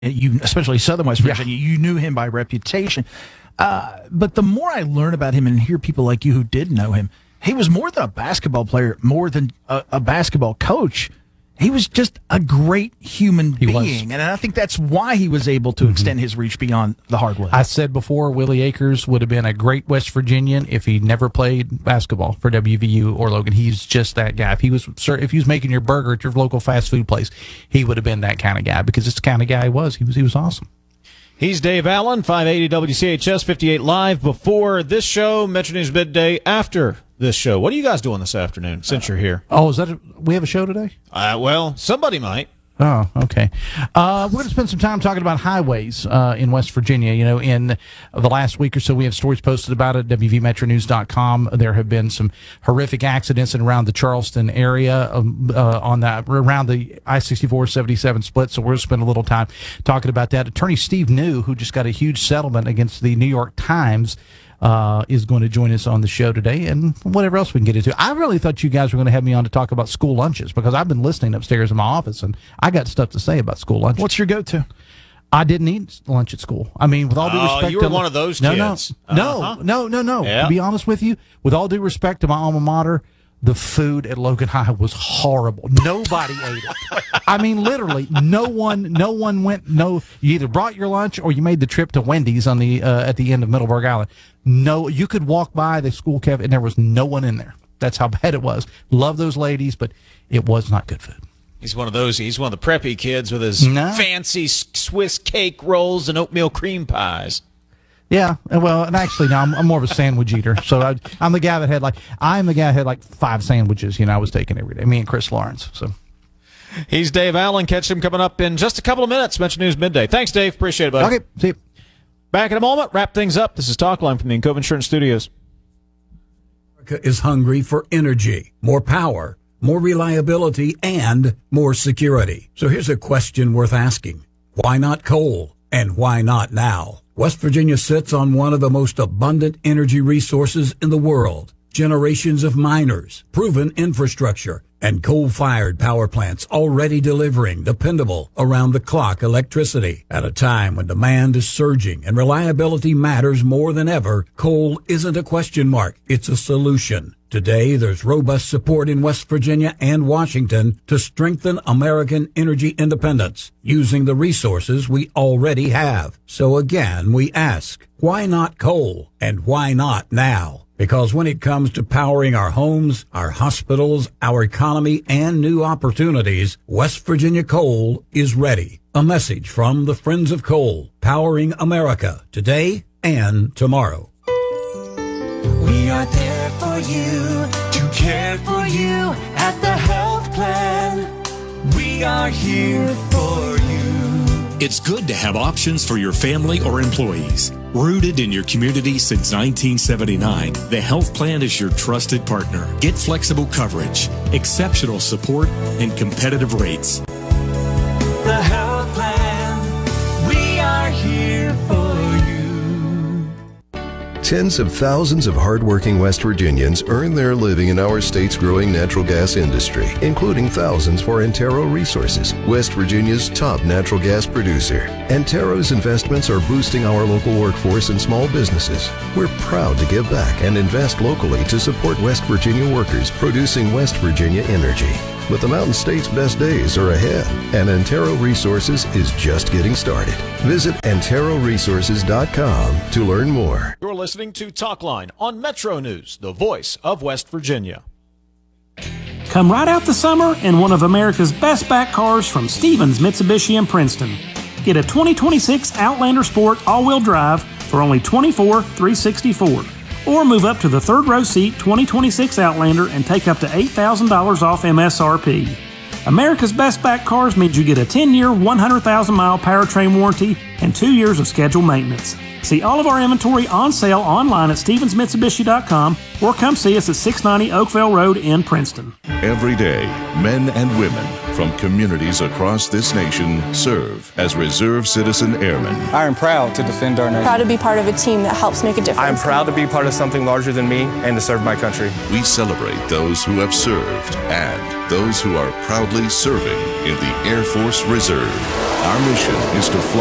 especially Southern West Virginia, you knew him by reputation. But the more I learn about him and hear people like you who did know him, he was more than a basketball player, more than a basketball coach. He was just a great human being, and I think that's why he was able to extend his reach beyond the hardwood. I said before, Willie Akers would have been a great West Virginian if he never played basketball for WVU or Logan. He's just that guy. If he was making your burger at your local fast food place, he would have been that kind of guy, because it's the kind of guy he was. He was awesome. He's Dave Allen, 580 WCHS 58 Live. Before this show, Metro News Midday. After this show, what are you guys doing this afternoon since you're here? Oh, we have a show today? Well, somebody might. Oh, okay. We're going to spend some time talking about highways in West Virginia. You know, in the last week or so, we have stories posted about it at WVMetroNews.com. There have been some horrific accidents in around the Charleston area around the I-64-77 split, so we're going to spend a little time talking about that. Attorney Steve New, who just got a huge settlement against the New York Times, is going to join us on the show today, and whatever else we can get into. I really thought you guys were going to have me on to talk about school lunches, because I've been listening upstairs in my office, and I got stuff to say about school lunches. What's your go-to? I didn't eat lunch at school. I mean, with all due respect, you were one of those kids. No. Yeah. To be honest with you, with all due respect to my alma mater, the food at Logan High was horrible. Nobody ate it. I mean, literally, no one went. You either brought your lunch or you made the trip to Wendy's on the at the end of Middleburg Island. No, you could walk by the school cafe and there was no one in there. That's how bad it was. Love those ladies, but it was not good food. He's one of those. He's one of the preppy kids with his fancy Swiss cake rolls and oatmeal cream pies. Yeah, well, and actually, now I'm more of a sandwich eater. So I'm the guy that had like 5 sandwiches. I was taking every day. Me and Chris Lawrence. So he's Dave Allen. Catch him coming up in just a couple of minutes. Metro News Midday. Thanks, Dave. Appreciate it, buddy. Okay, see you. Back in a moment. Wrap things up. This is Talkline from the Encova Insurance Studios. America is hungry for energy, more power, more reliability, and more security. So here's a question worth asking. Why not coal? And why not now? West Virginia sits on one of the most abundant energy resources in the world. Generations of miners, proven infrastructure, and coal-fired power plants already delivering dependable, around-the-clock electricity. At a time when demand is surging and reliability matters more than ever, coal isn't a question mark, it's a solution. Today, there's robust support in West Virginia and Washington to strengthen American energy independence using the resources we already have. So again, we ask, why not coal? And why not now? Because when it comes to powering our homes, our hospitals, our economy, and new opportunities, West Virginia Coal is ready. A message from the Friends of Coal, powering America today and tomorrow. We are there for you, to care for you at the health plan. We are here for you. It's good to have options for your family or employees. Rooted in your community since 1979, the Health Plan is your trusted partner. Get flexible coverage, exceptional support, and competitive rates. The health plan, we are here for you. Tens of thousands of hardworking West Virginians earn their living in our state's growing natural gas industry, including thousands for Antero Resources, West Virginia's top natural gas producer. Antero's investments are boosting our local workforce and small businesses. We're proud to give back and invest locally to support West Virginia workers producing West Virginia energy. But the Mountain State's best days are ahead, and Antero Resources is just getting started. Visit AnteroResources.com to learn more. You're listening to Talkline on Metro News, the voice of West Virginia. Come right out the summer in one of America's best back cars from Stevens Mitsubishi in Princeton. Get a 2026 Outlander Sport all-wheel drive for only $24,364. Or move up to the third row seat 2026 Outlander and take up to $8,000 off MSRP. America's Best Back Cars means you get a 10-year, 100,000-mile powertrain warranty and 2 years of scheduled maintenance. See all of our inventory on sale online at StevensMitsubishi.com or come see us at 690 Oakville Road in Princeton. Every day, men and women from communities across this nation serve as Reserve Citizen Airmen. I am proud to defend our nation. Proud to be part of a team that helps make a difference. I am proud to be part of something larger than me and to serve my country. We celebrate those who have served and those who are proudly serving in the Air Force Reserve. Our mission is to fly